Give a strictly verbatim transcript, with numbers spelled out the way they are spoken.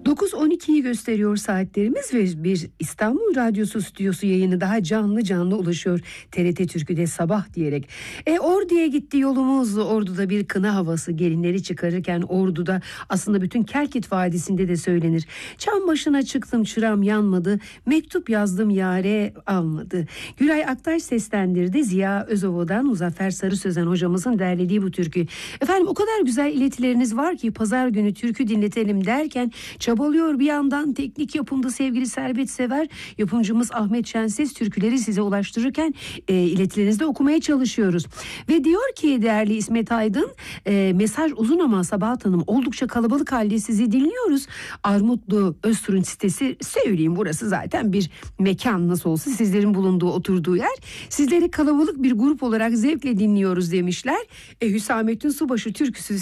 dokuz on ikiyi gösteriyor saatlerimiz ve bir İstanbul Radyosu stüdyosu yayını daha canlı canlı ulaşıyor. T R T Türkü'de sabah diyerek. E, Ordu'ya gitti yolumuz. Ordu'da bir kına havası, gelinleri çıkarırken Ordu'da aslında bütün Kelkit Vadisi'nde de söylenir. Çam başına çıktım çıram yanmadı, mektup yazdım yare almadı. Güray Aktaş seslendirdi. Ziya Özova'dan Muzaffer Sarı Sözen hocamızın derlediği bu türkü. Efendim o kadar güzel iletileriniz var ki pazar günü türkü dinletelim derken çabalıyor bir yandan teknik yapımda sevgili Servet Sever yapımcımız Ahmet Şenses türküleri size ulaştırırken e, iletilerinizde okumaya çalışıyoruz. Ve diyor ki değerli İsmet Aydın, e, mesaj uzun ama Sabahat Hanım oldukça kalabalık halde sizi dinliyoruz. Armutlu Özturun sitesi, söyleyeyim burası zaten bir mekan, nasıl olsa sizlerin bulunduğu oturduğu yer. Sizleri kalabalık bir grup olarak zevkle dinliyoruz demişler. E, Hüsamettin Subaşı türküsü